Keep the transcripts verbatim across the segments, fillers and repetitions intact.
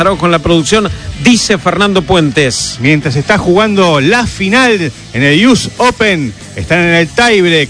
Con la producción, dice Fernando Puentes. Mientras está jugando la final en el U S Open, están en el tiebreak.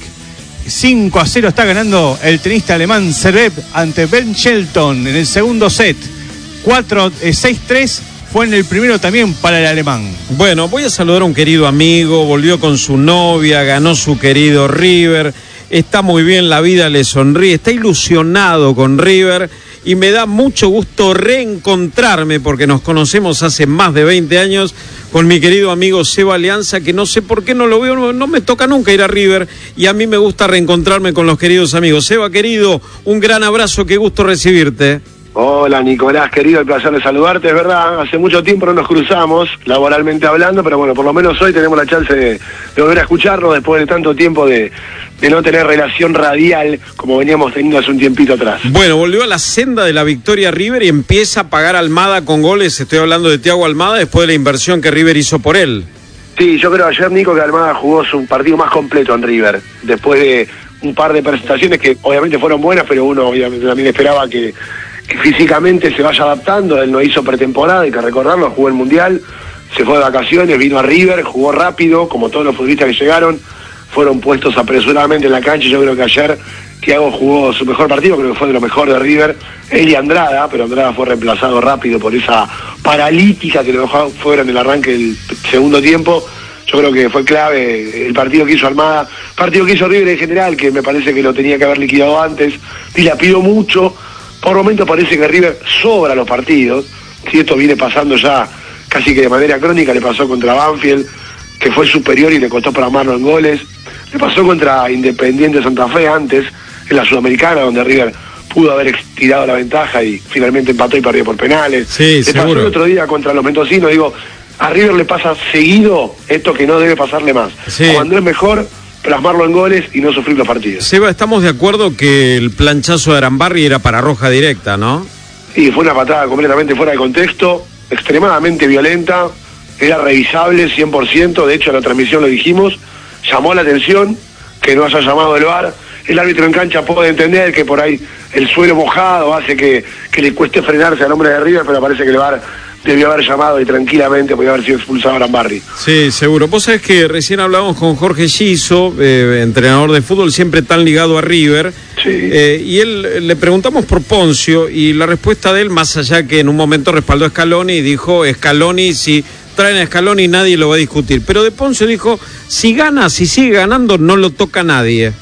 cinco a cero está ganando el tenista alemán Zverev ante Ben Shelton en el segundo set. cuatro, seis tres fue en el primero también para el alemán. Bueno, voy a saludar a un querido amigo, volvió con su novia, ganó su querido River, está muy bien, la vida le sonríe, está ilusionado con River. Y me da mucho gusto reencontrarme, porque nos conocemos hace más de veinte años, con mi querido amigo Seba Alianza, que no sé por qué no lo veo, no, no me toca nunca ir a River, y a mí me gusta reencontrarme con los queridos amigos. Seba, querido, un gran abrazo, qué gusto recibirte. Hola Nicolás, querido, el placer de saludarte, es verdad, hace mucho tiempo no nos cruzamos, laboralmente hablando, pero bueno, por lo menos hoy tenemos la chance de, de volver a escucharnos después de tanto tiempo de, de no tener relación radial como veníamos teniendo hace un tiempito atrás. Bueno, volvió a la senda de la victoria River y empieza a pagar Almada con goles, estoy hablando de Thiago Almada, después de la inversión que River hizo por él. Sí, yo creo ayer, Nico, que Almada jugó su partido más completo en River, después de un par de presentaciones que obviamente fueron buenas, pero uno obviamente también esperaba que que físicamente se vaya adaptando. Él no hizo pretemporada, hay que recordarlo, jugó el Mundial, se fue de vacaciones, vino a River, jugó rápido, como todos los futbolistas que llegaron, fueron puestos apresuradamente en la cancha. Yo creo que ayer Thiago jugó su mejor partido, creo que fue de lo mejor de River, él y Andrada, pero Andrada fue reemplazado rápido por esa paralítica que lo dejó fuera en el arranque del segundo tiempo. Yo creo que fue clave el partido que hizo Almada, partido que hizo River en general, que me parece que lo tenía que haber liquidado antes, y la pidió mucho. Por momentos parece que River sobra los partidos, si esto viene pasando ya casi que de manera crónica, le pasó contra Banfield, que fue superior y le costó plasmarlo en goles, le pasó contra Independiente Santa Fe antes, en la Sudamericana, donde River pudo haber tirado la ventaja y finalmente empató y perdió por penales. Sí, le seguro. Pasó el otro día contra los mendocinos, digo, a River le pasa seguido esto que no debe pasarle más. Sí. Cuando es mejor plasmarlo en goles y no sufrir los partidos. Seba, estamos de acuerdo que el planchazo de Arambarri era para roja directa, ¿no? Sí, fue una patada completamente fuera de contexto, extremadamente violenta, era revisable cien por ciento, de hecho en la transmisión lo dijimos, llamó la atención que no haya llamado el V A R, el árbitro en cancha puede entender que por ahí el suelo mojado hace que, que le cueste frenarse al hombre de River, pero parece que el V A R debió haber llamado y tranquilamente podía haber sido expulsado a Arambarri. Sí, seguro. Vos sabés que recién hablamos con Jorge Giso, eh, entrenador de fútbol, siempre tan ligado a River, sí. eh, y él le preguntamos por Poncio, y la respuesta de él, más allá que en un momento respaldó a Scaloni, y dijo, Scaloni, si traen a Scaloni nadie lo va a discutir, pero de Poncio dijo, si gana, si sigue ganando, no lo toca nadie.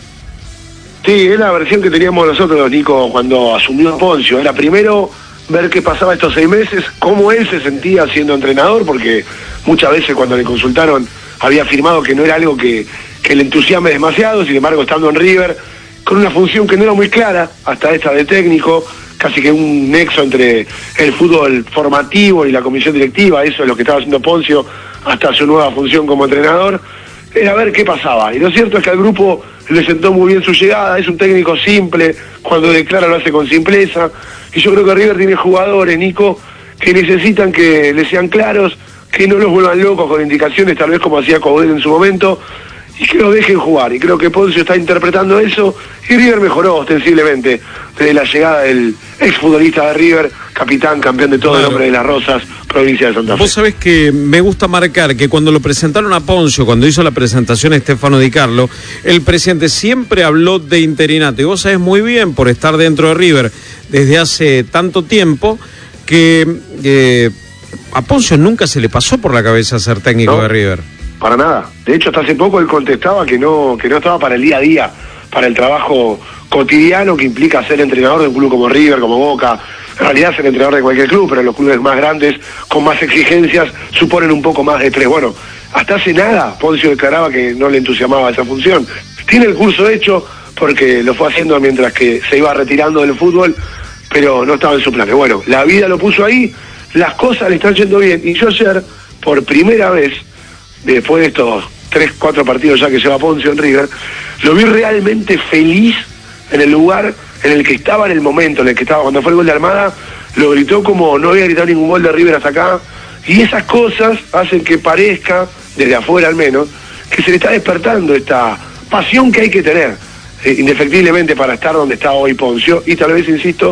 Sí, es la versión que teníamos nosotros, Nico, cuando asumió Poncio. Era primero ver qué pasaba estos seis meses, cómo él se sentía siendo entrenador, porque muchas veces cuando le consultaron había afirmado que no era algo que, que le entusiasme demasiado, sin embargo estando en River, con una función que no era muy clara, hasta esta de técnico, casi que un nexo entre el fútbol formativo y la comisión directiva, eso es lo que estaba haciendo Poncio hasta su nueva función como entrenador, era ver qué pasaba. Y lo cierto es que al grupo le sentó muy bien su llegada, es un técnico simple, cuando declara lo hace con simpleza, y yo creo que River tiene jugadores, Nico, que necesitan que les sean claros, que no los vuelvan locos con indicaciones, tal vez como hacía Coudet en su momento, y que los dejen jugar. Y creo que Poncio está interpretando eso, y River mejoró ostensiblemente desde la llegada del exfutbolista de River, capitán, campeón de todo, bueno, el hombre de las Rosas, provincia de Santa Fe. Vos sabés que me gusta marcar que cuando lo presentaron a Poncio, cuando hizo la presentación Estefano Di Carlo, el presidente siempre habló de interinato, y vos sabés muy bien, por estar dentro de River desde hace tanto tiempo, que eh, a Poncio nunca se le pasó por la cabeza ser técnico ¿No? de River. Para nada. De hecho, hasta hace poco él contestaba que no, que no estaba para el día a día, para el trabajo cotidiano que implica ser entrenador de un club como River, como Boca. En realidad ser entrenador de cualquier club, pero los clubes más grandes, con más exigencias, suponen un poco más de estrés. Bueno, hasta hace nada Poncio declaraba que no le entusiasmaba esa función. Tiene el curso hecho porque lo fue haciendo mientras que se iba retirando del fútbol, pero no estaba en su plan. Bueno, la vida lo puso ahí, las cosas le están yendo bien. Y yo ayer, por primera vez, después de estos tres, cuatro partidos ya que lleva Poncio en River, lo vi realmente feliz en el lugar en el que estaba en el momento, en el que estaba cuando fue el gol de Almada, lo gritó como no había gritado ningún gol de River hasta acá, y esas cosas hacen que parezca, desde afuera al menos, que se le está despertando esta pasión que hay que tener, eh, indefectiblemente para estar donde está hoy Poncio, y tal vez, insisto,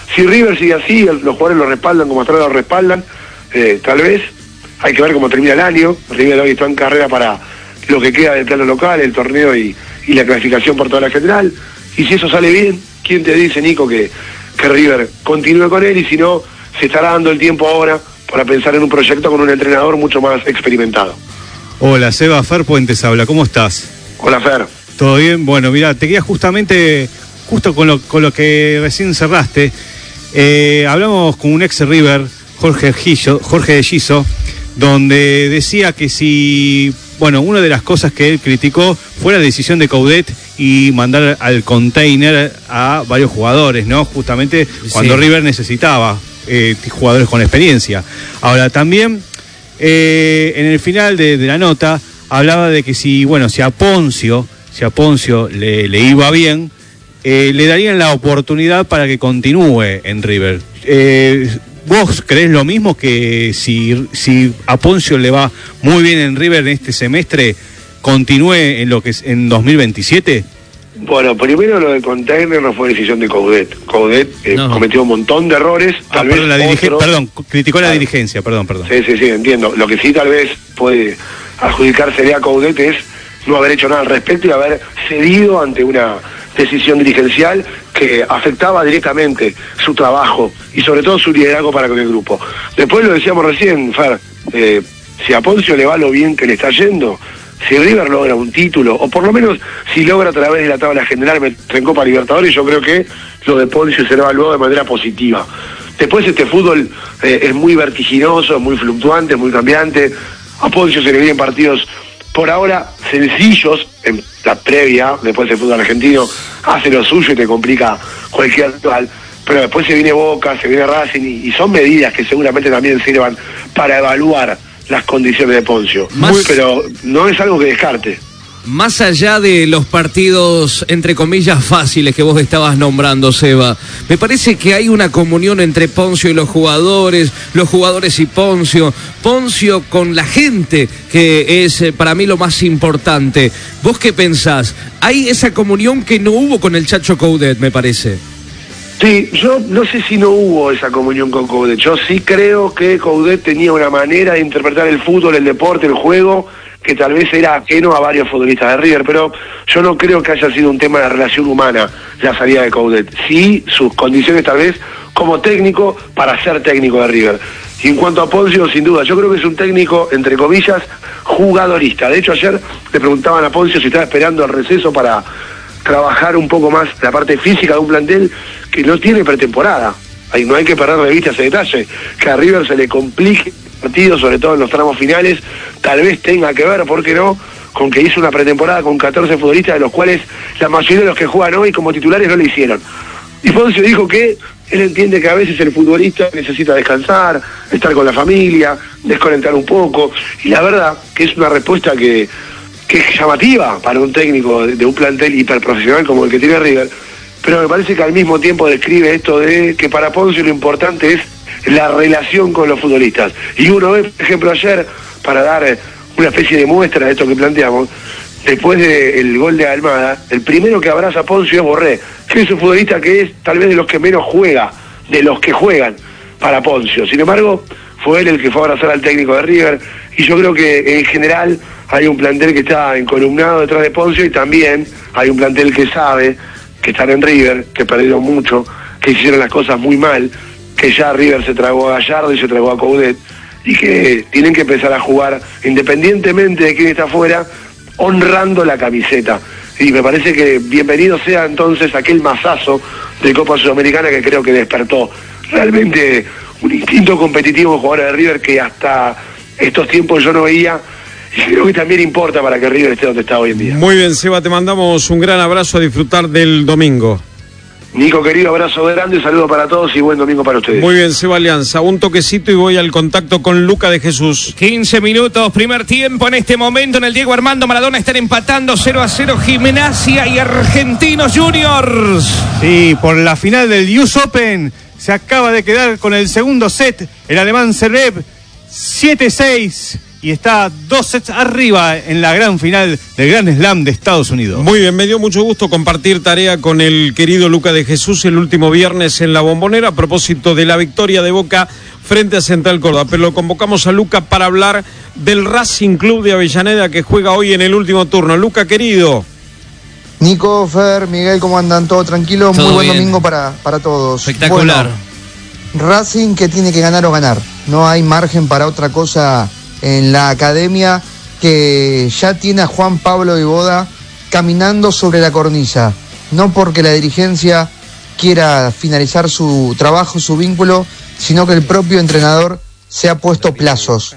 Si River sigue así, los jugadores lo respaldan como hasta ahora lo respaldan, eh, tal vez, hay que ver cómo termina el año. River hoy está en carrera para lo que queda del plano local, el torneo y, y la clasificación por toda la general, y si eso sale bien, ¿quién te dice, Nico, que, que River continúe con él? Y si no, se estará dando el tiempo ahora para pensar en un proyecto con un entrenador mucho más experimentado. Hola, Seba, Fer Puentes habla, ¿cómo estás? Hola, Fer. ¿Todo bien? Bueno, mira, te quedas justamente, justo con lo, con lo que recién cerraste. Eh, hablamos con un ex River, Jorge Gillo, Jorge de Giso, donde decía que si, bueno, una de las cosas que él criticó fue la decisión de Coudet y mandar al container a varios jugadores, ¿no? Justamente cuando sí. River necesitaba eh, jugadores con experiencia. Ahora, también eh, en el final de, de la nota hablaba de que si, bueno, si a Poncio, si a Poncio le, le iba bien, eh, le darían la oportunidad para que continúe en River. Eh, ¿Vos creés lo mismo, que si, si a Poncio le va muy bien en River en este semestre, continúe en lo que es en dos mil veintisiete? Bueno, primero lo de container no fue decisión de Coudet. Coudet eh, no. cometió un montón de errores. Tal ah, vez perdón, la dirige- perdón, criticó la claro. dirigencia, perdón, perdón. Sí, sí, sí, entiendo. Lo que sí tal vez puede adjudicarse a Coudet es no haber hecho nada al respecto y haber cedido ante una decisión dirigencial que afectaba directamente su trabajo y sobre todo su liderazgo para con el grupo. Después lo decíamos recién, Fer, eh, si a Poncio le va lo bien que le está yendo, si River logra un título, o por lo menos si logra a través de la tabla general meter en Copa Libertadores, yo creo que lo de Poncio será evaluado de manera positiva. Después este fútbol eh, es muy vertiginoso, muy fluctuante, muy cambiante. A Poncio se le vienen partidos por ahora sencillos en la previa, después el fútbol argentino hace lo suyo y te complica cualquier rival, pero después se viene Boca, se viene Racing y, y son medidas que seguramente también sirvan para evaluar las condiciones de Poncio. Más, pero no es algo que descarte. Más allá de los partidos, entre comillas, fáciles que vos estabas nombrando, Seba, me parece que hay una comunión entre Poncio y los jugadores, los jugadores y Poncio, Poncio con la gente, que es eh, para mí lo más importante. ¿Vos qué pensás? Hay esa comunión que no hubo con el Chacho Coudet, me parece. Sí, yo no sé si no hubo esa comunión con Coudet. Yo sí creo que Coudet tenía una manera de interpretar el fútbol, el deporte, el juego, que tal vez era ajeno a varios futbolistas de River, pero yo no creo que haya sido un tema de relación humana la salida de Coudet. Sí, sus condiciones tal vez como técnico para ser técnico de River. Y en cuanto a Poncio, sin duda, yo creo que es un técnico, entre comillas, jugadorista. De hecho, ayer le preguntaban a Poncio si estaba esperando el receso para trabajar un poco más la parte física de un plantel que no tiene pretemporada. Ahí no hay que perder de vista ese detalle, que a River se le complique partidos, sobre todo en los tramos finales, tal vez tenga que ver, ¿por qué no?, con que hizo una pretemporada con catorce futbolistas, de los cuales la mayoría de los que juegan hoy como titulares no le hicieron. Y Poncio dijo que él entiende que a veces el futbolista necesita descansar, estar con la familia, desconectar un poco, y la verdad que es una respuesta que, que es llamativa para un técnico de, de un plantel hiperprofesional como el que tiene River, pero me parece que al mismo tiempo describe esto de que para Poncio lo importante es la relación con los futbolistas. Y uno ve, por ejemplo, ayer, para dar una especie de muestra de esto que planteamos, después del gol de Almada, el primero que abraza a Poncio es Borré, que es un futbolista que es tal vez de los que menos juega, de los que juegan para Poncio. Sin embargo, fue él el que fue a abrazar al técnico de River, y yo creo que en general hay un plantel que está encolumnado detrás de Poncio, y también hay un plantel que sabe que están en River, que perdieron mucho, que hicieron las cosas muy mal, que ya River se tragó a Gallardo y se tragó a Coudet, y que tienen que empezar a jugar, independientemente de quién está afuera, honrando la camiseta. Y me parece que bienvenido sea entonces aquel mazazo de Copa Sudamericana que creo que despertó realmente un instinto competitivo en jugadores de River que hasta estos tiempos yo no veía, y creo que también importa para que River esté donde está hoy en día. Muy bien, Seba, te mandamos un gran abrazo, a disfrutar del domingo. Nico, querido, abrazo grande, saludo para todos y buen domingo para ustedes. Muy bien, Seba Alianza, un toquecito y voy al contacto con Luca de Jesús. quince minutos, primer tiempo en este momento en el Diego Armando Maradona. Están empatando cero a cero Gimnasia y Argentinos Juniors. Sí, por la final del U S Open se acaba de quedar con el segundo set el alemán Zverev, siete seis, y está dos sets arriba en la gran final del Grand Slam de Estados Unidos. Muy bien, me dio mucho gusto compartir tarea con el querido Luca de Jesús el último viernes en La Bombonera a propósito de la victoria de Boca frente a Central Córdoba. Pero lo convocamos a Luca para hablar del Racing Club de Avellaneda que juega hoy en el último turno. Luca, querido. Nico, Fer, Miguel, ¿cómo andan? ¿Todo tranquilo? Todo Muy buen bien. domingo para, para todos. Espectacular. Bueno, Racing que tiene que ganar o ganar. No hay margen para otra cosa en la academia, que ya tiene a Juan Pablo Viboda caminando sobre la cornisa. No porque la dirigencia quiera finalizar su trabajo, su vínculo, sino que el propio entrenador se ha puesto plazos.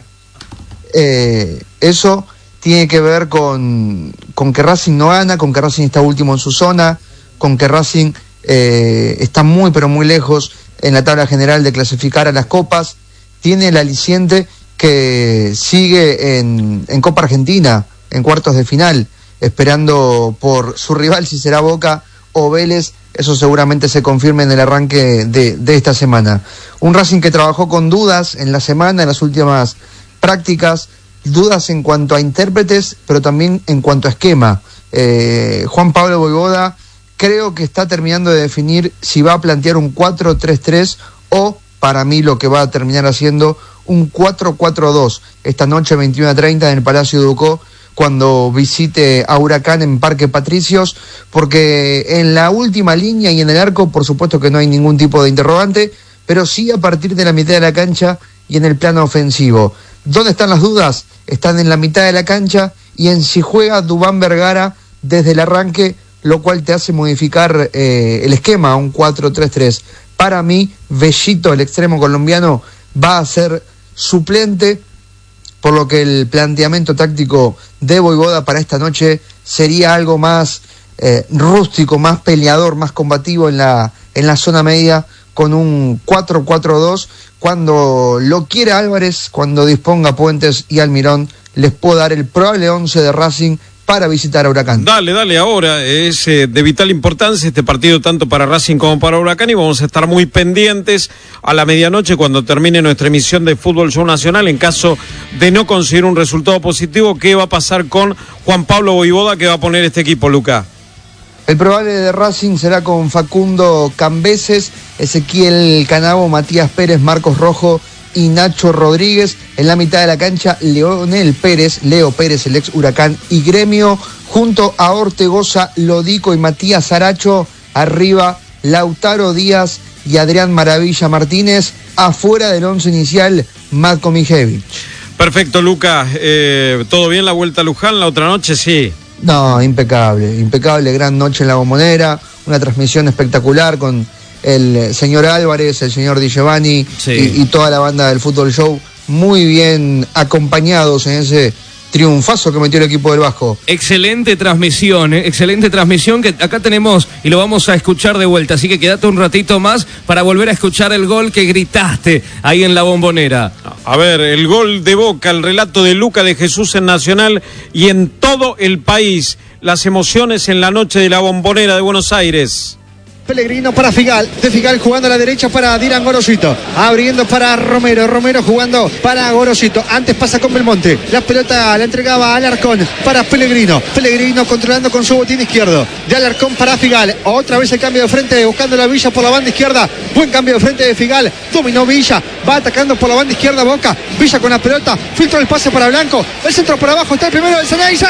Eh, eso tiene que ver con, con que Racing no gana, con que Racing está último en su zona, con que Racing eh, está muy pero muy lejos en la tabla general de clasificar a las copas. Tiene el aliciente que sigue en, en Copa Argentina, en cuartos de final, esperando por su rival, si será Boca o Vélez. Eso seguramente se confirme en el arranque de, de esta semana. Un Racing que trabajó con dudas en la semana, en las últimas prácticas, dudas en cuanto a intérpretes, pero también en cuanto a esquema. Eh, Juan Pablo Voivoda creo que está terminando de definir si va a plantear un cuatro tres tres o, para mí, lo que va a terminar haciendo un cuatro cuatro dos esta noche veintiuno a treinta en el Palacio Ducó, cuando visite a Huracán en Parque Patricios, porque en la última línea y en el arco, por supuesto que no hay ningún tipo de interrogante, pero sí a partir de la mitad de la cancha y en el plano ofensivo. ¿Dónde están las dudas? Están en la mitad de la cancha y en si juega Dubán Vergara desde el arranque, lo cual te hace modificar eh, el esquema a un cuatro tres tres. Para mí, Bellito, el extremo colombiano, va a ser suplente, por lo que el planteamiento táctico de Voivoda para esta noche sería algo más eh, rústico, más peleador, más combativo en la, en la zona media, con un cuatro cuatro dos. Cuando lo quiera Álvarez, cuando disponga Puentes y Almirón, les puedo dar el probable once de Racing para visitar a Huracán. Dale, dale, ahora es eh, de vital importancia este partido tanto para Racing como para Huracán, y vamos a estar muy pendientes a la medianoche cuando termine nuestra emisión de Fútbol Show Nacional. En caso de no conseguir un resultado positivo, ¿qué va a pasar con Juan Pablo Voivoda, que va a poner este equipo, Luca? El probable de Racing será con Facundo Cambeses, Ezequiel Canavo, Matías Pérez, Marcos Rojo y Nacho Rodríguez. En la mitad de la cancha, Leonel Pérez, Leo Pérez, el ex Huracán y Gremio, junto a Ortegoza, Lodico y Matías Aracho. Arriba, Lautaro Díaz y Adrián Maravilla Martínez. Afuera del once inicial, Matko Mijevic. Perfecto, Luca. Eh, ¿Todo bien la vuelta a Luján la otra noche? Sí. No, impecable, impecable, gran noche en la Bombonera, una transmisión espectacular con el señor Álvarez, el señor Di Giovanni, sí, y, y toda la banda del Fútbol Show, muy bien acompañados en ese triunfazo que metió el equipo del Vasco. Excelente transmisión, ¿eh? excelente transmisión que acá tenemos y lo vamos a escuchar de vuelta, así que quédate un ratito más para volver a escuchar el gol que gritaste ahí en la Bombonera. A ver, el gol de Boca, el relato de Luca de Jesús en Nacional y en todo el país, las emociones en la noche de la Bombonera de Buenos Aires. Pellegrino para Figal, de Figal jugando a la derecha para Dylan Gorosito, abriendo para Romero, Romero jugando para Gorosito, antes pasa con Belmonte, la pelota la entregaba a Alarcón para Pellegrino, Pellegrino controlando con su botín izquierdo, de Alarcón para Figal, otra vez el cambio de frente, buscando la Villa por la banda izquierda, buen cambio de frente de Figal, dominó Villa, va atacando por la banda izquierda Boca, Villa con la pelota, filtró el pase para Blanco, el centro por abajo, está el primero del Ceneice.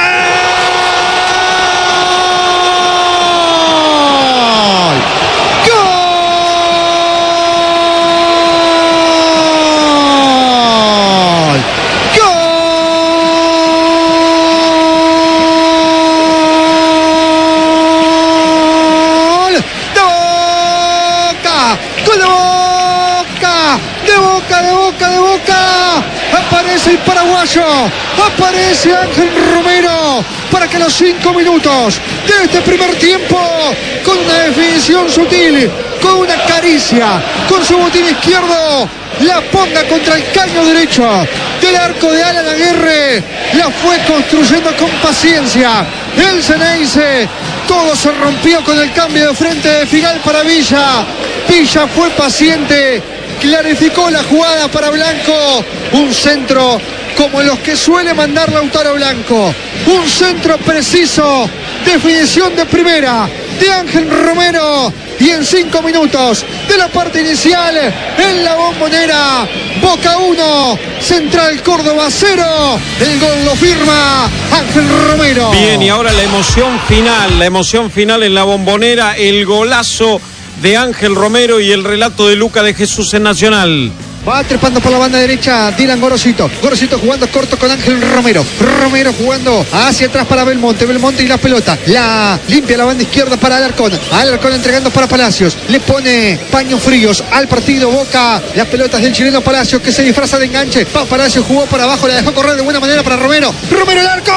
El paraguayo, aparece Ángel Romero para que a los cinco minutos de este primer tiempo, con una definición sutil, con una caricia, con su botín izquierdo, la ponga contra el caño derecho del arco de Alan Aguirre, la fue construyendo con paciencia el Ceneice. Todo se rompió con el cambio de frente de Figal para Villa. Villa fue paciente, clarificó la jugada para Blanco, un centro como los que suele mandar Lautaro Blanco. Un centro preciso, definición de primera de Ángel Romero. Y en cinco minutos de la parte inicial, en la Bombonera, Boca uno, Central Córdoba cero. El gol lo firma Ángel Romero. Bien, y ahora la emoción final, la emoción final en la Bombonera, el golazo de Ángel Romero y el relato de Luca de Jesús en Nacional. Va trepando por la banda derecha Dylan Gorosito. Gorosito jugando corto con Ángel Romero. Romero jugando hacia atrás para Belmonte. Belmonte y la pelota. La limpia la banda izquierda para Alarcón. Alarcón entregando para Palacios. Le pone paños fríos al partido Boca. Las pelotas del chileno Palacios que se disfraza de enganche. Pa Palacios jugó para abajo. La dejó correr de buena manera para Romero. Romero el arco.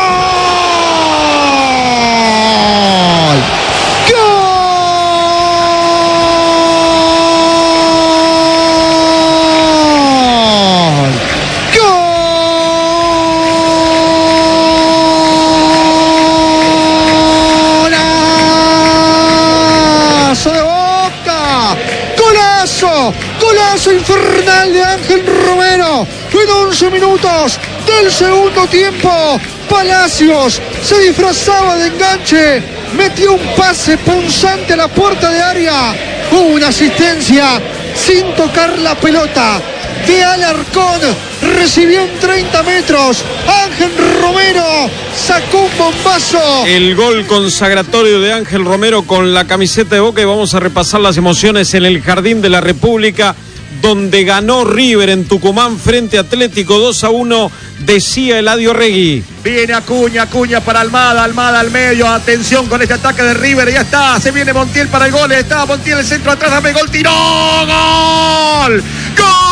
¡Gol! Golazo infernal de Ángel Romero en once minutos del segundo tiempo. Palacios se disfrazaba de enganche, metió un pase punzante a la puerta de área. Hubo una asistencia sin tocar la pelota de Alarcón, recibió en treinta metros. Ángel Romero sacó un bombazo. El gol consagratorio de Ángel Romero con la camiseta de Boca, y vamos a repasar las emociones en el Jardín de la República, donde ganó River en Tucumán frente a Atlético dos a uno, decía Eladio Regui. Viene Acuña, Acuña para Almada, Almada al medio, atención con este ataque de River, ya está, se viene Montiel para el gol, está Montiel el centro atrás, dame gol, tiró, gol, gol.